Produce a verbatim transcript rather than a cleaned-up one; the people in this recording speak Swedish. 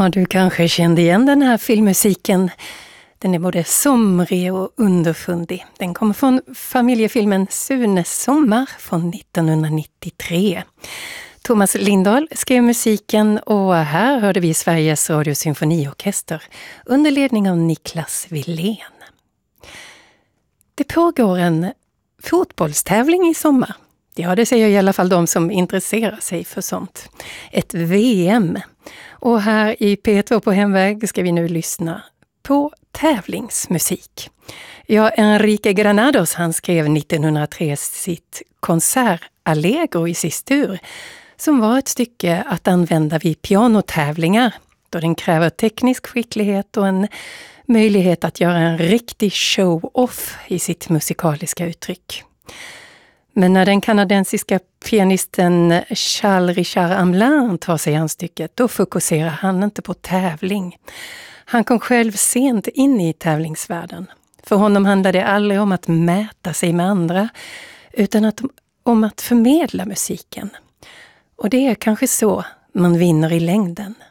Ja, du kanske kände igen den här filmmusiken. Den är både somrig och underfundig. Den kommer från familjefilmen Sunes sommar från nittonhundranittiotre. Thomas Lindahl skrev musiken och här hörde vi Sveriges Radio Symfoniorkester under ledning av Niklas Willén. Det pågår en fotbollstävling i sommar. Ja, det säger i alla fall de som intresserar sig för sånt. Ett V M. Och här i P två på Hemväg ska vi nu lyssna på tävlingsmusik. Ja, Enrique Granados, han skrev nittonhundratre sitt konsert Allegro i sistur, som var ett stycke att använda vid pianotävlingar, då den kräver teknisk skicklighet och en möjlighet att göra en riktig show-off i sitt musikaliska uttryck. Men när den kanadensiska pianisten Charles Richard Hamelin tar sig an stycket, då fokuserar han inte på tävling. Han kom själv sent in i tävlingsvärlden. För honom handlar det aldrig om att mäta sig med andra, utan att, om att förmedla musiken. Och det är kanske så man vinner i längden.